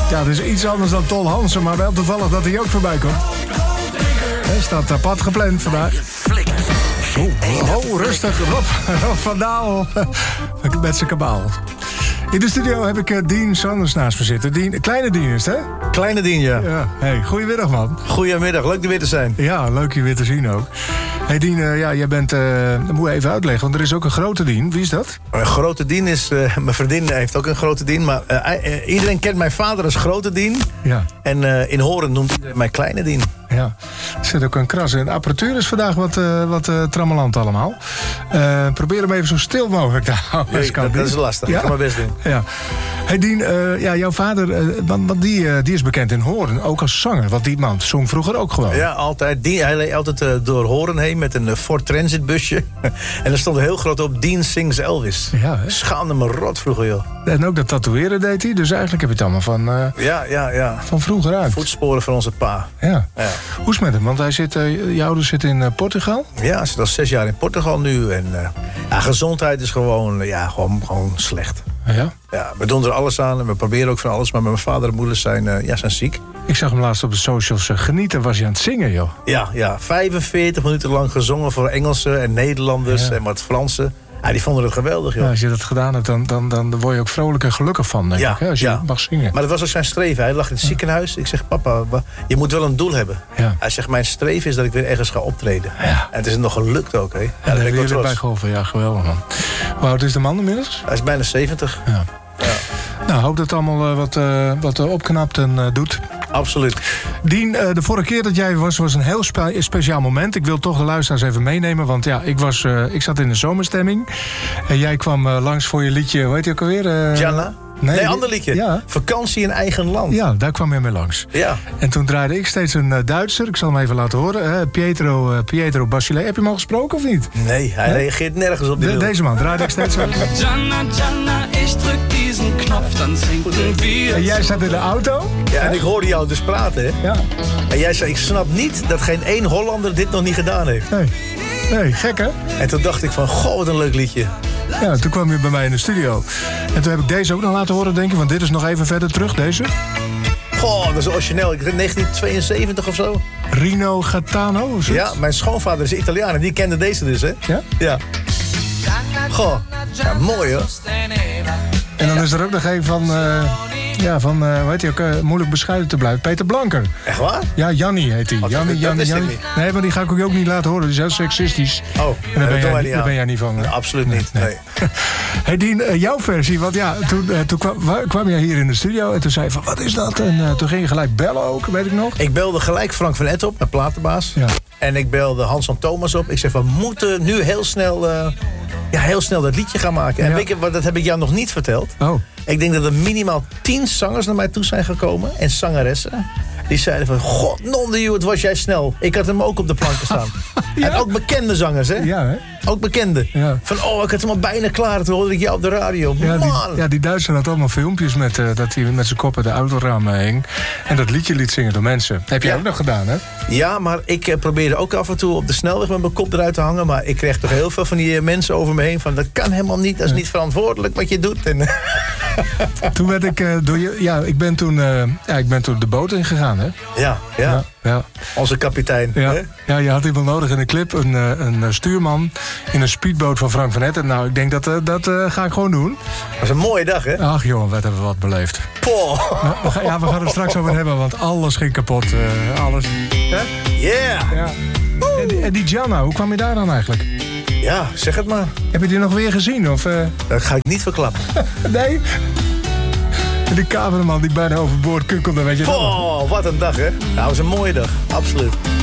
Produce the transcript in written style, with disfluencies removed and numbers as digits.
Ja, het is iets anders dan Tol Hansen, maar wel toevallig dat hij ook voorbij komt. Hij staat apart gepland vandaag. Oh, rustig. Rob van Daal met zijn kabaal. In de studio heb ik Dean Sanders naast me zitten. Kleine Dean is het, hè? Kleine Dean, ja. Hey, goedemiddag, man. Goedemiddag, leuk er weer te zijn. Ja, leuk je weer te zien ook. Hey Dean, jij bent... dat moet je even uitleggen, want er is ook een grote Dean. Wie is dat? Een grote Dean is... mijn vriendin heeft ook een grote Dean, maar iedereen kent mijn vader als grote Dean. Ja. En in Horen noemt iedereen mij Kleine Dean. Ja, er zit ook een kras in. De apparatuur is vandaag wat trammeland allemaal. Probeer hem even zo stil mogelijk te houden. Dat is lastig, ik ga mijn best doen. Ja. Hey Dean, jouw vader, want die is bekend in Horen, ook als zanger. Want die man zong vroeger ook gewoon. Ja, altijd. Hij reed altijd door Horen heen met een Ford Transit busje. En er stond heel groot op, Dean sings Elvis. Ja, schaamde me rot vroeger, joh. En ook dat tatoeëren deed hij, dus eigenlijk heb je het allemaal van vroeger uit. Voetsporen van onze pa. Ja. Hoe is het met hem? Want jouw ouders zitten in Portugal? Ja, hij zit al 6 jaar in Portugal nu. En gezondheid is gewoon slecht. Ja? Ja, we doen er alles aan en we proberen ook van alles. Maar mijn vader en moeder zijn ziek. Ik zag hem laatst op de socials genieten. Was hij aan het zingen, joh? Ja, 45 minuten lang gezongen voor Engelsen en Nederlanders en wat Fransen. Ja, die vonden het geweldig, joh. Ja, als je dat gedaan hebt, dan word je ook vrolijk en gelukkig van, denk ik, hè, als je mag zingen. Maar dat was ook zijn streven. Hij lag in het ziekenhuis. Ik zeg, papa, je moet wel een doel hebben. Ja. Hij zegt, mijn streven is dat ik weer ergens ga optreden. Ja. En het is nog gelukt ook, hè. Ja, daar ben ik wel trots. Bij geholpen. Ja, geweldig, man. Hoe oud is de man inmiddels? Hij is bijna 70. Ja. Nou, hoop dat het allemaal wat opknapt en doet. Absoluut. Dean, de vorige keer dat jij was een heel speciaal moment. Ik wil toch de luisteraars even meenemen. Want ja, ik zat in de zomerstemming. En jij kwam langs voor je liedje, hoe heet je ook alweer? Gianna? Nee, ander liedje. Ja. Vakantie in eigen land. Ja, daar kwam je mee langs. Ja. En toen draaide ik steeds een Duitser. Ik zal hem even laten horen. Pietro Basile. Heb je hem al gesproken of niet? Nee, hij reageert nergens op. Deze man draaide ik steeds zo. Gianna, ich drück diesen Knopf, dan zinken wir. En jij zat in de auto. Ja, en ik hoorde jou dus praten, hè? Ja. En jij zei, ik snap niet dat geen één Hollander dit nog niet gedaan heeft. Nee, gek hè? En toen dacht ik van, goh, wat een leuk liedje. Ja, toen kwam je bij mij in de studio. En toen heb ik deze ook nog laten horen, denk ik. Want dit is nog even verder terug, deze. Goh, dat is origineel. Ik denk 1972 of zo. Rino Gaetano of zo? Ja, mijn schoonvader is Italiaan en die kende deze dus, hè? Ja? Ja. Goh, ja, mooi hoor. En dan is er ook nog een van hoe heet hij ook, moeilijk bescheiden te blijven. Peter Blanker. Echt waar? Ja, Jannie heet hij. Jannie. Nee, maar die ga ik ook niet laten horen. Die is heel seksistisch. Oh, en daar ben jij niet van. Nee, absoluut niet. Nee. Hey Dean, jouw versie. Want ja, toen kwam jij hier in de studio en toen zei je van, wat is dat? En toen ging je gelijk bellen ook, weet ik nog. Ik belde gelijk Frank van Etten op, mijn platenbaas. Ja. En ik belde Hans-Jan Thomas op. Ik zei van, we moeten nu heel snel dat liedje gaan maken. En weet je, dat heb ik jou nog niet verteld. Oh. Ik denk dat er minimaal 10 zangers naar mij toe zijn gekomen. En zangeressen. Die zeiden van, god, non wat was jij snel. Ik had hem ook op de planken staan. Ja? En ook bekende zangers, hè? Ja, hè? Ook bekende. Ja. Van, ik had hem al bijna klaar. Toen hoorde ik jou op de radio. Ja, die Duitser had allemaal filmpjes dat hij met zijn kop uit de autoramen hing. En dat liedje liet zingen door mensen. Heb jij ook nog gedaan, hè? Ja, maar ik probeerde ook af en toe op de snelweg met mijn kop eruit te hangen. Maar ik kreeg toch heel veel van die mensen over me heen. Van, dat kan helemaal niet. Dat is niet verantwoordelijk wat je doet. En toen werd ik door je... Ja, ik ben toen de boot ingegaan, hè? Ja. Onze kapitein. Ja. Hè? Ja, je had iemand nodig in een clip. Een stuurman in een speedboot van Frank van Etten. Nou, ik denk dat ga ik gewoon doen. Dat was een mooie dag, hè? Ach jongen, wat hebben we wat beleefd. Poh. Nou, we gaan het straks over hebben, want alles ging kapot. Alles. Yeah. Ja. En die Gianna, hoe kwam je daar dan eigenlijk? Ja, zeg het maar. Heb je die nog weer gezien? Of, Dat ga ik niet verklappen. Nee? Die cameraman die bijna overboord kukkelde, weet je. Oh, wat een dag, hè? Nou, dat was een mooie dag. Absoluut.